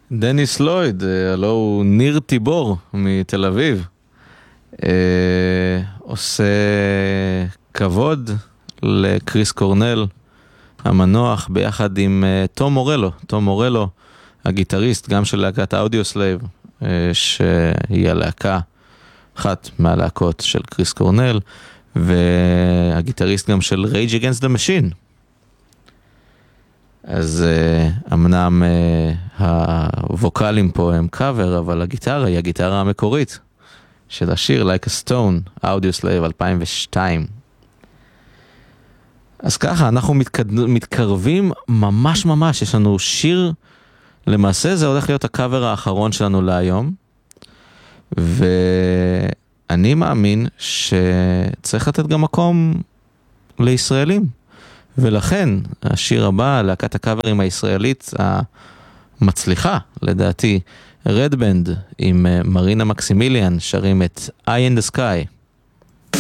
דניס לויד, הלא הוא ניר טיבור מתל אביב, עושה כבוד לקריס קורנל המנוח ביחד עם תום מורלו. תום מורלו, הגיטריסט גם של להקת האודיוסלייב, שהיא הלהקה, אחת מהלהקות של קריס קורנל, והגיטריסט גם של Rage Against the Machine. אז אמנם הווקלים פה הם קאבר, אבל הגיטרה היא הגיטרה המקורית של השיר Like a Stone, Audioslave 2002. אז ככה, אנחנו מתקרבים ממש, יש לנו שיר, למעשה זה הולך להיות הקאבר האחרון שלנו להיום, ואני מאמין שצריך לתת גם מקום לישראלים, ולכן השיר הבא, להקת הקאברים הישראלית המצליחה, לדעתי, רדבנד עם מרינה מקסימיליאן, שרים את Eye in the Sky.